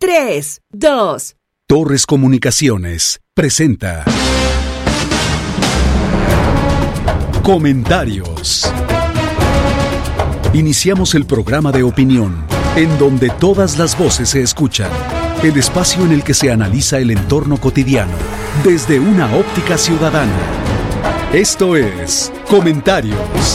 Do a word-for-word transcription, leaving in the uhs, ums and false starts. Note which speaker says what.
Speaker 1: tres, dos.
Speaker 2: Torres Comunicaciones presenta Comentarios. Iniciamos el programa de opinión, en donde todas las voces se escuchan. El espacio en el que se analiza el entorno cotidiano, desde una óptica ciudadana. Esto es Comentarios.